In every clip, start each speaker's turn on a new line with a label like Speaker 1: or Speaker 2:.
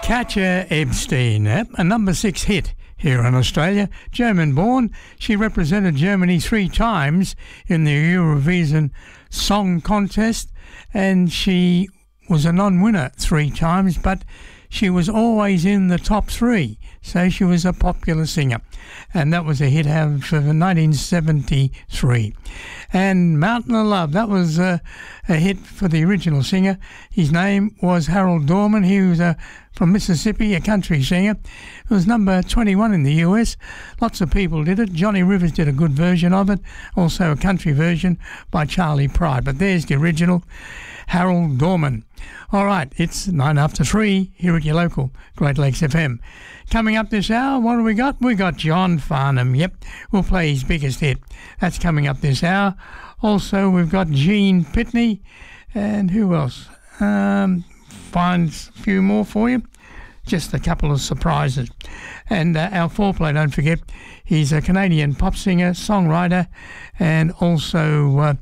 Speaker 1: Katja Ebstein, a number 6 hit here in Australia. German-born, she represented Germany 3 times in the Eurovision Song Contest, and she was a non-winner 3 times, but she was always in the top 3, so she was a popular singer. And that was a hit of 1973. And Mountain of Love, that was a hit for the original singer. His name was Harold Dorman. He was from Mississippi, a country singer. It was number 21 in the US. Lots of people did it. Johnny Rivers did a good version of it, also a country version by Charlie Pride. But there's the original, Harold Dorman. All right, it's 9 after 3 here at your local Great Lakes FM. Coming up this hour, what do we got? We got John Farnham. Yep, we'll play his biggest hit. That's coming up this hour. Also, we've got Gene Pitney. And who else? Find a few more for you. Just a couple of surprises. And our foreplay, don't forget, he's a Canadian pop singer, songwriter, and also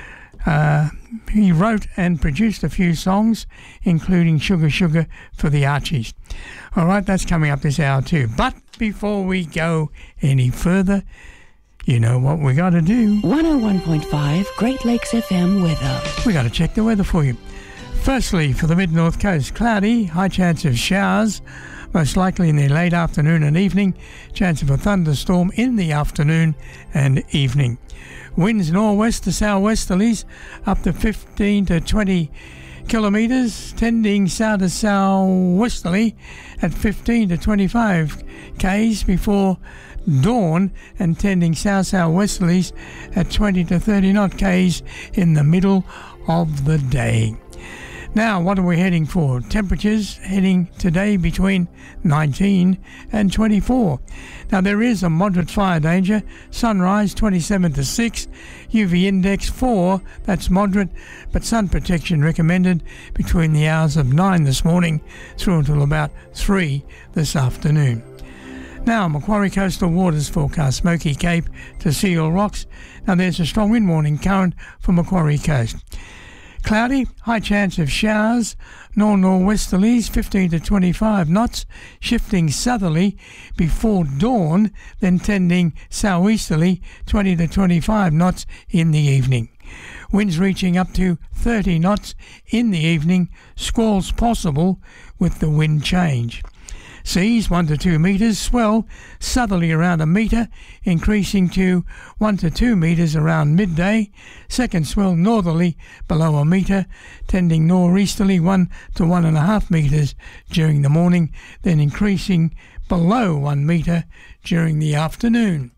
Speaker 1: he wrote and produced a few songs, including Sugar Sugar for the Archies. All right, that's coming up this hour too. But before we go any further, you know what we got to do.
Speaker 2: 101.5 Great Lakes FM weather.
Speaker 1: We got to check the weather for you. Firstly, for the mid-north coast, cloudy, high chance of showers, most likely in the late afternoon and evening, chance of a thunderstorm in the afternoon and evening. Winds northwest to southwesterlies up to 15 to 20 kilometres, tending south to southwesterly at 15 to 25 k's before dawn, and tending south-southwesterlies at 20 to 30 knot k's in the middle of the day. Now, what are we heading for? Temperatures heading today between 19 and 24. Now, there is a moderate fire danger. Sunrise 27 to 6, UV index 4, that's moderate, but sun protection recommended between the hours of 9 this morning through until about 3 this afternoon. Now, Macquarie Coastal Waters forecast, Smoky Cape to Seal Rocks. Now, there's a strong wind warning current for Macquarie Coast. Cloudy, high chance of showers, north-northwesterlies 15 to 25 knots, shifting southerly before dawn, then tending southeasterly 20 to 25 knots in the evening. Winds reaching up to 30 knots in the evening, squalls possible with the wind change. Seas 1 to 2 metres, swell southerly around a metre, increasing to 1 to 2 metres around midday. Second swell northerly below a metre, tending northeasterly 1 to 1.5 metres during the morning, then increasing below 1 metre during the afternoon.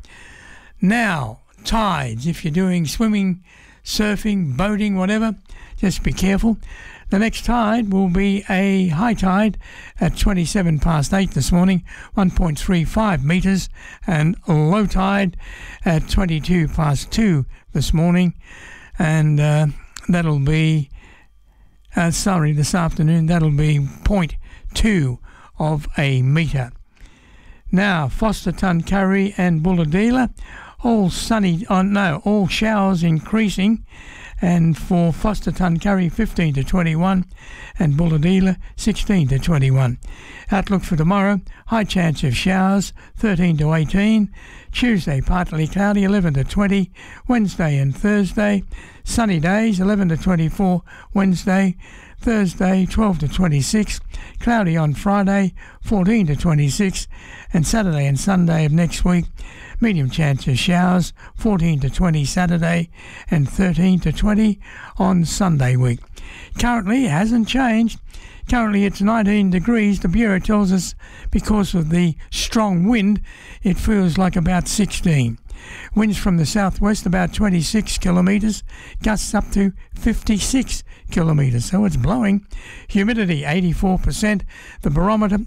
Speaker 1: Now, tides. If you're doing swimming, surfing, boating, whatever, just be careful. The next tide will be a high tide at 27 past 8 this morning, 1.35 metres, and a low tide at 22 past 2 this morning, and that'll be, this afternoon, that'll be 0.2 of a metre. Now, Foster, Tuncurry and Bulahdelah, all showers increasing. And for Foster, Tuncurry 15 to 21 and Bulahdelah 16 to 21. Outlook for tomorrow, high chance of showers 13 to 18. Tuesday partly cloudy 11 to 20. Wednesday and Thursday sunny days 11 to 24. Wednesday, Thursday 12 to 26. Cloudy on Friday 14 to 26. And Saturday and Sunday of next week, medium chance of showers, 14 to 20 Saturday and 13 to 20 on Sunday week. Currently, it hasn't changed. Currently, it's 19 degrees. The Bureau tells us because of the strong wind, it feels like about 16. Winds from the southwest about 26 kilometres, gusts up to 56 kilometres, so it's blowing. Humidity 84%, the barometer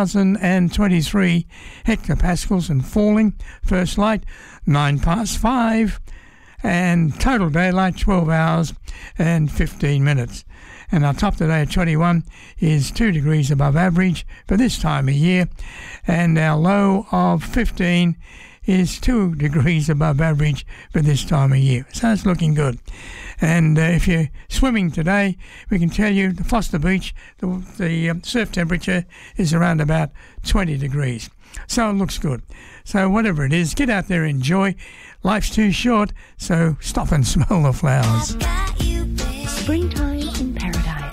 Speaker 1: 1,023 hectopascals and falling. First light 9 past 5, and total daylight 12 hours and 15 minutes. And our top today at 21 is 2 degrees above average for this time of year, and our low of 15 is 2 degrees above average for this time of year. So it's looking good. And if you're swimming today, we can tell you the Foster Beach, the surf temperature is around about 20 degrees. So it looks good. So whatever it is, get out there and enjoy. Life's too short, so stop and smell the flowers.
Speaker 2: Springtime in Paradise.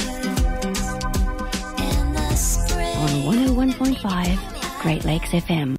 Speaker 2: On 101.5 Great Lakes FM.